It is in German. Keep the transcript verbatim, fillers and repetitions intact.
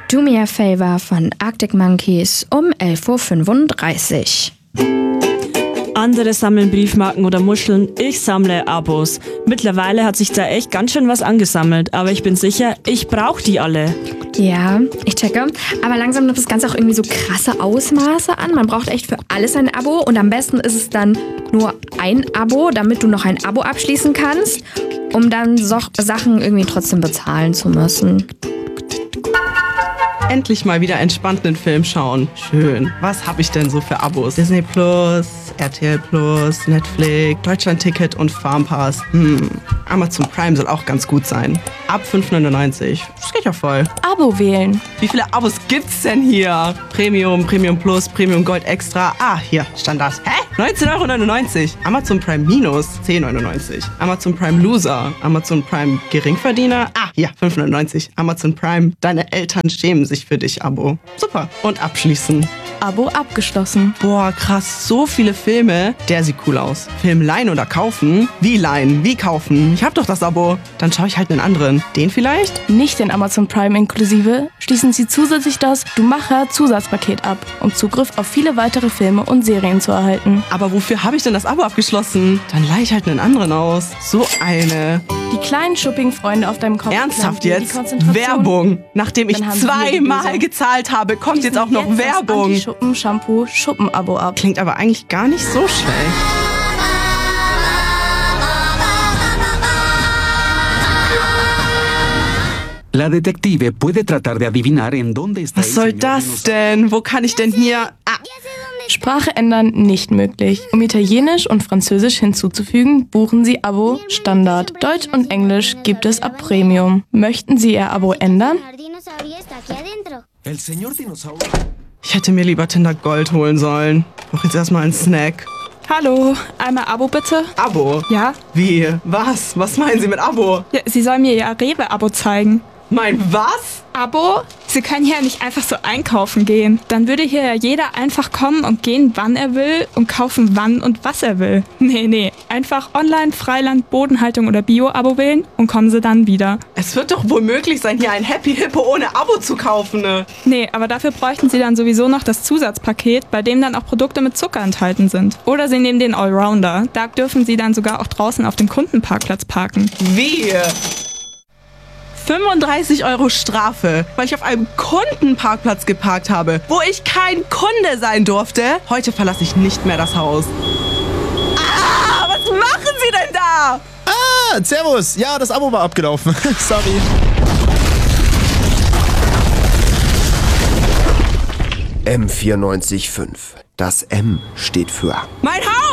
Do Me a Favor von Arctic Monkeys um elf Uhr fünfunddreißig. Andere sammeln Briefmarken oder Muscheln, ich sammle Abos. Mittlerweile hat sich da echt ganz schön was angesammelt, aber ich bin sicher, ich brauche die alle. Ja, ich checke. Aber langsam nimmt das Ganze auch irgendwie so krasse Ausmaße an. Man braucht echt für alles ein Abo und am besten ist es dann nur ein Abo, damit du noch ein Abo abschließen kannst, um dann so Sachen irgendwie trotzdem bezahlen zu müssen. Endlich mal wieder entspannten Film schauen. Schön. Was habe ich denn so für Abos? Disney Plus, R T L Plus, Netflix, Deutschland-Ticket und Farmpass. Hm, Amazon Prime soll auch ganz gut sein. Ab fünf neunundneunzig. Das geht ja voll. Abo wählen. Wie viele Abos gibt's denn hier? Premium, Premium Plus, Premium Gold Extra. Ah, hier, Standard. Hä? neunzehn Euro neunundneunzig. Amazon Prime Minus, zehn neunundneunzig. Amazon Prime Loser. Amazon Prime Geringverdiener. Ah, hier, fünf neunundneunzig. Amazon Prime, deine Eltern schämen sich für dich, Abo. Super. Und abschließen. Abo abgeschlossen. Boah, krass, so viele Filme. Der sieht cool aus. Film leihen oder kaufen? Wie leihen? Wie kaufen? Ich hab doch das Abo. Dann schaue ich halt einen anderen. Den vielleicht? Nicht den Amazon Prime inklusive, schließen Sie zusätzlich das Du Macher Zusatzpaket ab, um Zugriff auf viele weitere Filme und Serien zu erhalten. Aber wofür habe ich denn das Abo abgeschlossen? Dann leihe ich halt einen anderen aus. So eine. Die kleinen schuppigen Freunde auf deinem Kopf. Ernsthaft jetzt? Werbung. Nachdem ich zweimal gezahlt habe, kommt jetzt auch noch Werbung. Schuppen Shampoo Schuppen-Abo ab. Klingt aber eigentlich gar nicht so schlecht. La detective puede tratar de adivinar en dónde está. Was soll das denn? Wo kann ich denn hier? Ah. Sprache ändern nicht möglich. Um Italienisch und Französisch hinzuzufügen, buchen Sie Abo Standard. Deutsch und Englisch gibt es ab Premium. Möchten Sie Ihr Abo ändern? Ich hätte mir lieber Tinder Gold holen sollen. Ich brauche jetzt erstmal einen Snack. Hallo, einmal Abo bitte. Abo? Ja? Wie? Was? Was meinen Sie mit Abo? Ja, Sie sollen mir Ihr Rewe-Abo zeigen. Mein was? Abo? Sie können hier nicht einfach so einkaufen gehen. Dann würde hier ja jeder einfach kommen und gehen, wann er will und kaufen, wann und was er will. Nee, nee. Einfach online, Freiland, Bodenhaltung oder Bio-Abo wählen und kommen Sie dann wieder. Es wird doch wohl möglich sein, hier ein Happy Hippo ohne Abo zu kaufen, ne? Nee, aber dafür bräuchten Sie dann sowieso noch das Zusatzpaket, bei dem dann auch Produkte mit Zucker enthalten sind. Oder Sie nehmen den Allrounder. Da dürfen Sie dann sogar auch draußen auf dem Kundenparkplatz parken. Wie? fünfunddreißig Euro Strafe, weil ich auf einem Kundenparkplatz geparkt habe, wo ich kein Kunde sein durfte. Heute verlasse ich nicht mehr das Haus. Ah, was machen Sie denn da? Ah, servus. Ja, das Abo war abgelaufen. Sorry. M vierundneunzig Komma fünf. Das M steht für Mein Haus!